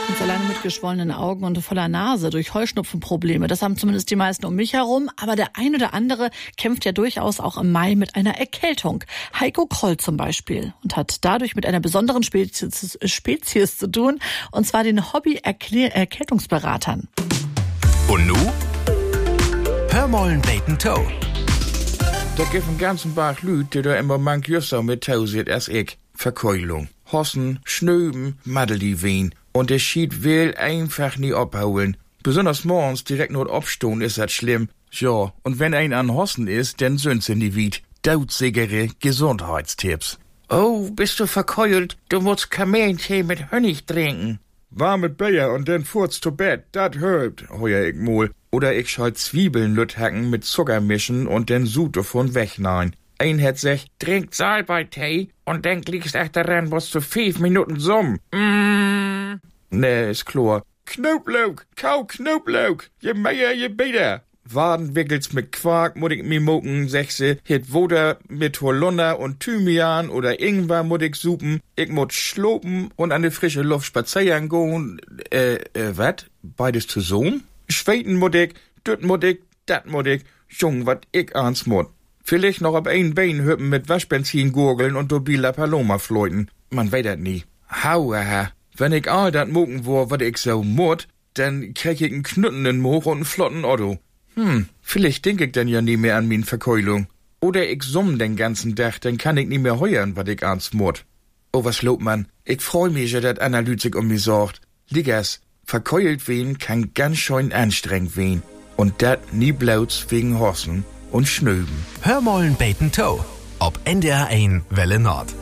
Und so lange mit geschwollenen Augen und voller Nase durch Heuschnupfenprobleme. Das haben zumindest die meisten um mich herum. Aber der ein oder andere kämpft ja durchaus auch im Mai mit einer Erkältung. Heiko Kroll zum Beispiel. Und hat dadurch mit einer besonderen Spezies zu tun. Und zwar den Hobby-Erkältungsberatern. Und nu? Hör mollen Bacon Toe. Da gibt einen ganzen Bach Lüd, die da immer manch Jusser mit tausiert als ich. Verkeulung, Hossen, Schnöben, Madelivin. Und der Schied will einfach nie abhauen. Besonders morgens direkt nur abstehen ist das schlimm. Ja, und wenn ein an Hossen ist, dann sind's in die Wied. Dautsichere Gesundheitstipps. Oh, bist du verkeult? Du musst Kamillentee mit Honig trinken. Warme Bier und dann furzt zu Bett, dat hilft, heuer ich mal. Oder ich schall Zwiebeln lüthacken mit Zucker mischen und dann Sud davon wegnein. Ein hat sich, trinkt Salbei-Tee und dann liegst echt daran, was zu 5 Minuten summ. Nee, ist klar. Knoblauch, kau Knoblauch, je mehr, je besser. Wadenwickels mit Quark, muss ich mir moken, sechse, hit Woder mit Holunder und Thymian oder Ingwer muss ich supen. Ich muss schlopen und an die frische Luft spazieren gehen. Wat? Beides zusammen? Schweden muss ich, düt muss ich, dat muss ich. Jung, wat ich ans muss. Vielleicht noch ab ein Bein hüppen mit Waschbenzin gurgeln und Dobila Paloma fleuten. Man weiß das nie. Hauaha. Wenn ich all dat moken wo, wat ich so mut, dann krieg ich einen knüttenden Moch und einen flotten Otto. Vielleicht denk ich dann ja nie mehr an min Verkeulung. Oder ich summ den ganzen Tag, dann kann ich nie mehr heuern, wat ich ans mut. Oh, was lobt man? Ich freu mich, ja, dat Analytik um mich sorgt. Liggers, verkeult wen kann ganz schön anstrengend wen. Und dat nie blauts wegen Hossen und Schnöben. Hör mollen Bacon Toe. Ob NDR 1 Welle Nord.